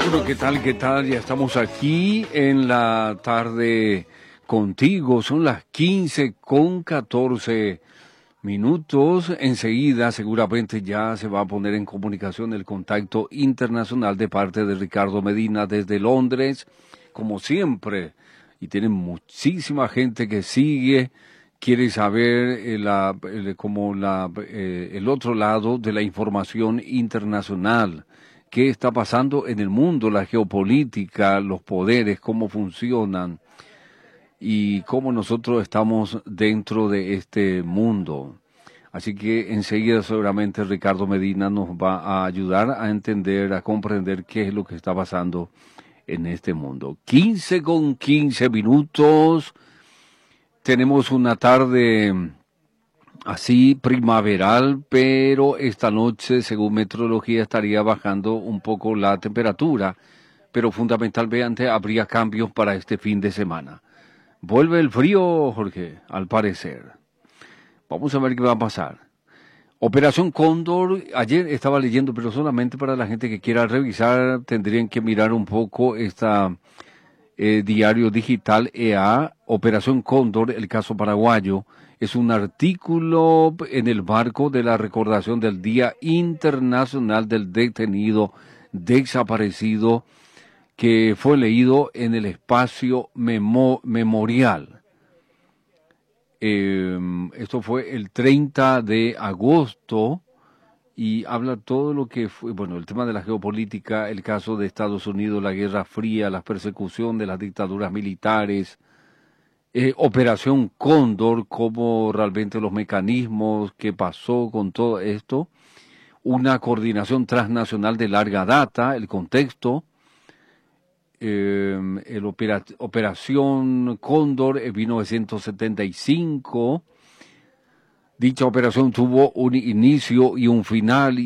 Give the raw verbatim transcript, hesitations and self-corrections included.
Bueno, ¿qué tal? ¿Qué tal? Ya estamos aquí en la tarde contigo. Son las quince con catorce minutos. Enseguida seguramente ya se va a poner en comunicación el contacto internacional de parte de Ricardo Medina desde Londres, como siempre. Y tiene muchísima gente que sigue, quiere saber eh, la, eh, como la, eh, el otro lado de la información internacional. ¿Qué está pasando en el mundo, la geopolítica, los poderes, cómo funcionan y cómo nosotros estamos dentro de este mundo? Así que enseguida seguramente Ricardo Medina nos va a ayudar a entender, a comprender qué es lo que está pasando en este mundo. quince con quince minutos. Tenemos una tarde así primaveral, pero esta noche, según meteorología, estaría bajando un poco la temperatura, pero fundamentalmente habría cambios para este fin de semana. Vuelve el frío, Jorge, al parecer. Vamos a ver qué va a pasar. Operación Cóndor, ayer estaba leyendo, pero solamente para la gente que quiera revisar, tendrían que mirar un poco esta eh, diario digital E A, Operación Cóndor, el caso paraguayo. Es un artículo en el marco de la recordación del Día Internacional del Detenido Desaparecido, que fue leído en el espacio memo memorial. Eh, esto fue el treinta de agosto y habla todo lo que fue, bueno, el tema de la geopolítica, el caso de Estados Unidos, la Guerra Fría, la persecución de las dictaduras militares, Eh, Operación Cóndor, cómo realmente los mecanismos que pasó con todo esto, una coordinación transnacional de larga data, el contexto, eh, el opera, Operación Cóndor en mil novecientos setenta y cinco, dicha operación tuvo un inicio y un final.